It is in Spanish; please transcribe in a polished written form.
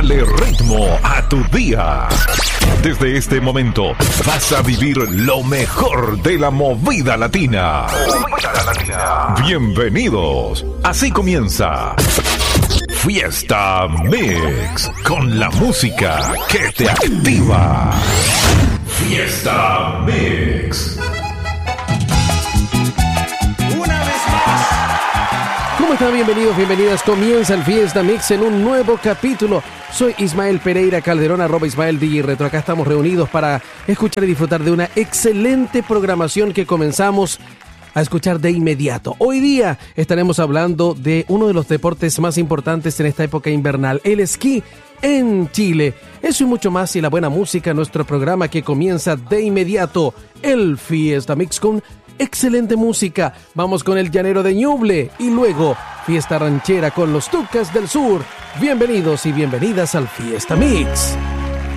Dale ritmo a tu día. Desde este momento vas a vivir lo mejor de la movida latina. Bienvenidos. Así comienza Fiesta Mix, con la música que te activa. Fiesta Mix. ¿Cómo están? Bienvenidos, bienvenidas. Comienza el Fiesta Mix en un nuevo capítulo. Soy Ismael Pereira Calderón, @Ismael DJ Retro. Acá estamos reunidos para escuchar y disfrutar de una excelente programación que comenzamos a escuchar de inmediato. Hoy día estaremos hablando de uno de los deportes más importantes en esta época invernal, el esquí en Chile. Eso y mucho más, y la buena música, nuestro programa que comienza de inmediato, el Fiesta Mix con excelente música. Vamos con el Llanero de Ñuble y luego fiesta ranchera con los Tucas del Sur. Bienvenidos y bienvenidas al Fiesta Mix.